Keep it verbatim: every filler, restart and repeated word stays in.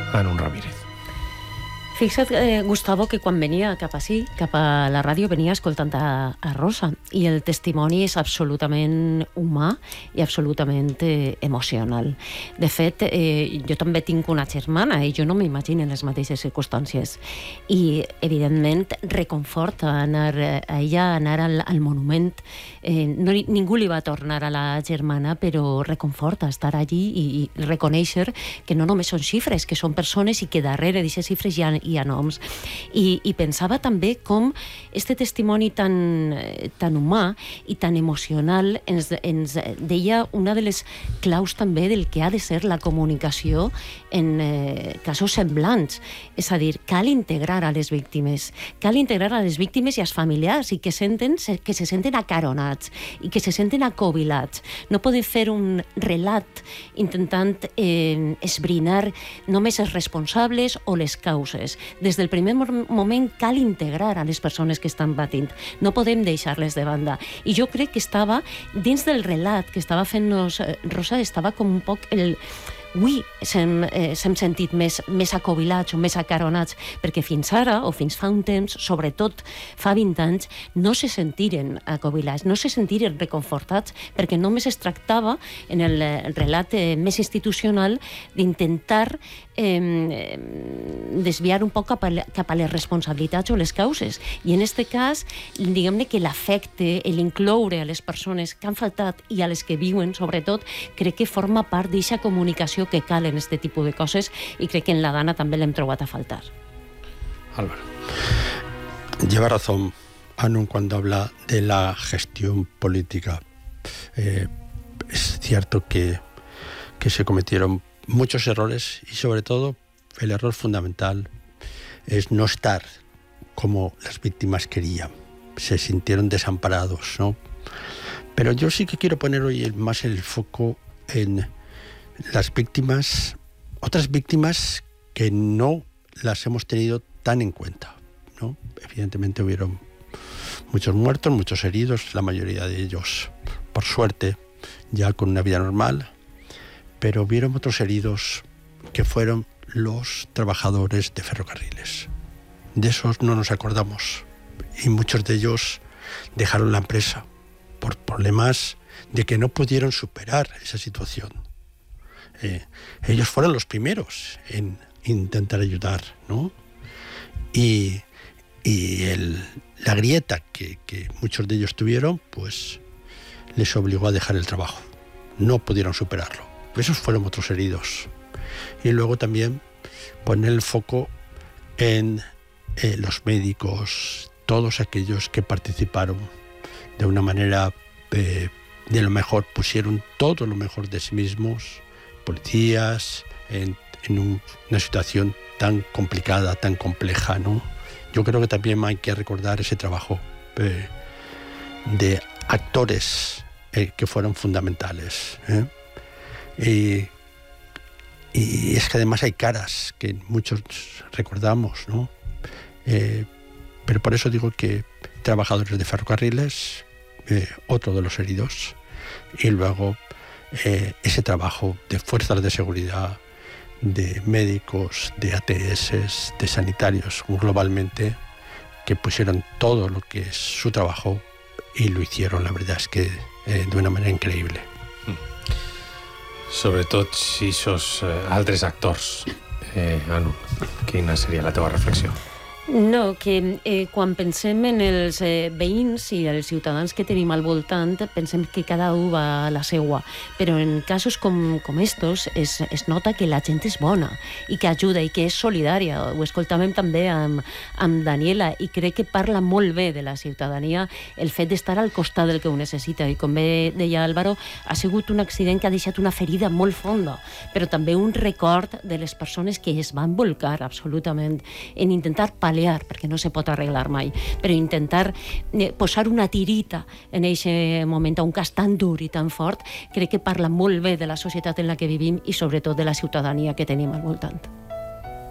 Anun Ramírez. Fixa't, eh, Gustavo, que quan venia cap ací, cap a la ràdio, venia escoltant a, a Rosa, i el testimoni és absolutament humà i absolutament eh, emocional. De fet, eh, jo també tinc una germana i jo no m'imagino en les mateixes circumstàncies. I, evidentment, reconforta anar a ella, anar al, al monument. Eh, no, ningú li va tornar a la germana, però reconforta estar allí i, i reconèixer que no només són xifres, que són persones i que darrere d'aquestes xifres hi ha hi ha noms. I, i pensava també com este testimoni tan, tan humà i tan emocional ens, ens deia una de les claus també del que ha de ser la comunicació en eh, casos semblants. És a dir, cal integrar a les víctimes, cal integrar a les víctimes i als familiars i que, senten, que se senten acaronats i que se senten acobilats. No podem fer un relat intentant eh, esbrinar només els responsables o les causes. Des del primer moment cal integrar a les persones que estan patint. No podem deixar-les de banda. I jo crec que estava, dins del relat que estava fent-nos Rosa, estava com un poc el... Avui s'hem eh, sentit més, més acobilats o més acaronats, perquè fins ara, o fins fa un temps, sobretot fa vint anys, no se sentiren acobilats, no se sentiren reconfortats, perquè només es tractava, en el relat eh, més institucional, d'intentar eh, desviar un poc cap a, cap a les responsabilitats o les causes. I en aquest cas, diguem-ne que l'afecte, l'incloure a les persones que han faltat i a les que viuen, sobretot, crec que forma part d'aquesta comunicació que calen este tipus de coses, i crec que en la Dana també l'hem trobat a faltar. Álvaro. Lleva razón Anun cuando habla de la gestión política. Eh, es cierto que, que se cometieron muchos errores y sobre todo el error fundamental es no estar como las víctimas querían. Se sintieron desamparados, ¿no? Pero yo sí que quiero poner hoy más el foco en las víctimas, otras víctimas que no las hemos tenido tan en cuenta, ¿no? Evidentemente hubieron muchos muertos, muchos heridos, la mayoría de ellos, por suerte, ya con una vida normal, pero hubieron otros heridos que fueron los trabajadores de ferrocarriles. De esos no nos acordamos, y muchos de ellos dejaron la empresa por problemas de que no pudieron superar esa situación. Eh, ellos fueron los primeros en intentar ayudar, ¿no? Y, y el, la grieta que, que muchos de ellos tuvieron, pues les obligó a dejar el trabajo. No pudieron superarlo. Esos fueron otros heridos. Y luego también poner el foco en eh, los médicos, todos aquellos que participaron de una manera eh, de lo mejor, pusieron todo lo mejor de sí mismos, policías, en, en un, una situación tan complicada, tan compleja, ¿no? Yo creo que también hay que recordar ese trabajo eh, de actores eh, que fueron fundamentales, ¿eh? Y, y es que además hay caras que muchos recordamos, ¿no? Eh, pero por eso digo que trabajadores de ferrocarriles, eh, otro de los heridos, y luego Eh, ese trabajo de fuerzas de seguridad, de médicos, de A T S, de sanitarios globalmente, que pusieron todo lo que es su trabajo y lo hicieron, la verdad es que eh, de una manera increïble. Mm. Sobretot si sos eh, altres actors, eh, Anu, quina seria la teva reflexió? No, que eh, quan pensem en els eh, veïns i els ciutadans que tenim al voltant, pensem que cada un va a la seua, però en casos com, com estos es, es nota que la gent és bona i que ajuda i que és solidària. Ho escoltàvem també amb, amb Daniela i crec que parla molt bé de la ciutadania el fet d'estar al costat del que ho necessita, i com bé deia Álvaro, ha sigut un accident que ha deixat una ferida molt fonda, però també un record de les persones que es van volcar absolutament en intentar pal·liar, perquè no se pot arreglar mai, però intentar posar una tirita en aquest moment, a un cas tan dur i tan fort, crec que parla molt bé de la societat en la que vivim i sobretot de la ciutadania que tenim al voltant.